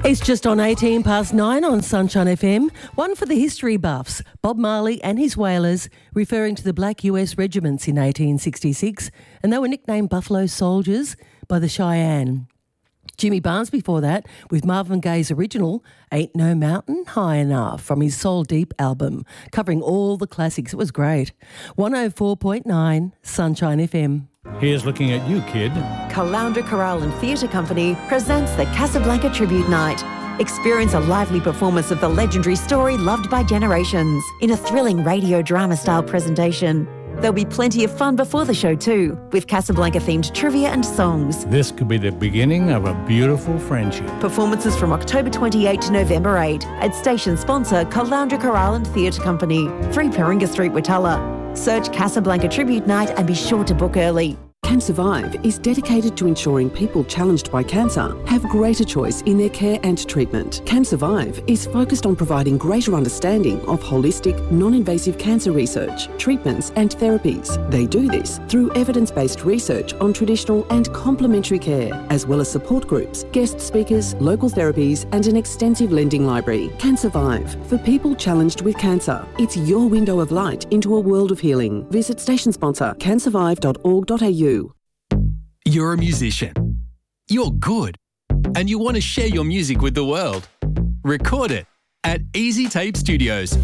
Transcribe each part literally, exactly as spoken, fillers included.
It's just on eighteen past nine on Sunshine F M. One for the history buffs. Bob Marley and his Wailers, referring to the black U S regiments in eighteen sixty-six, and they were nicknamed Buffalo Soldiers by the Cheyenne. Jimmy Barnes before that with Marvin Gaye's original Ain't No Mountain High Enough from his Soul Deep album, covering all the classics. It was great. one oh four point nine Sunshine F M. Here's looking at you, kid. Caloundra Chorale and Theatre Company presents the Casablanca Tribute Night. Experience a lively performance of the legendary story loved by generations in a thrilling radio drama-style presentation. There'll be plenty of fun before the show too, with Casablanca-themed trivia and songs. This could be the beginning of a beautiful friendship. Performances from October twenty-eighth to November eighth at station sponsor Caloundra Chorale and Theatre Company, three Peringa Street, Witala. Search Casablanca Tribute Night and be sure to book early. CanSurvive is dedicated to ensuring people challenged by cancer have greater choice in their care and treatment. CanSurvive is focused on providing greater understanding of holistic, non-invasive cancer research, treatments and therapies. They do this through evidence-based research on traditional and complementary care, as well as support groups, guest speakers, local therapies and an extensive lending library. CanSurvive, for people challenged with cancer. It's your window of light into a world of healing. Visit station sponsor can survive dot org dot a u. You're a musician. You're good. And you want to share your music with the world. Record it at Easy Tape Studios.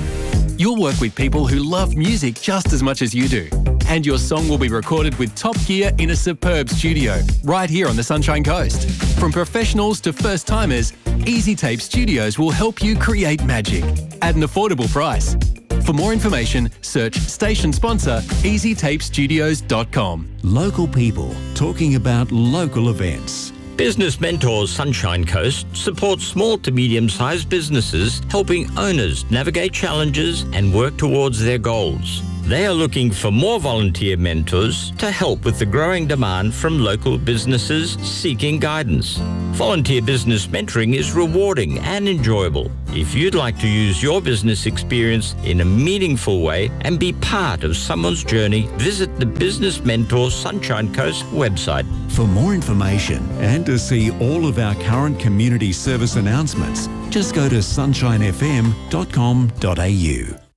You'll work with people who love music just as much as you do. And your song will be recorded with top gear in a superb studio right here on the Sunshine Coast. From professionals to first-timers, Easy Tape Studios will help you create magic at an affordable price. For more information, search station sponsor easy tape studios dot com. Local people talking about local events. Business Mentors Sunshine Coast supports small to medium-sized businesses, helping owners navigate challenges and work towards their goals. They are looking for more volunteer mentors to help with the growing demand from local businesses seeking guidance. Volunteer business mentoring is rewarding and enjoyable. If you'd like to use your business experience in a meaningful way and be part of someone's journey, visit the Business Mentor Sunshine Coast website. For more information and to see all of our current community service announcements, just go to sunshine f m dot com dot a u.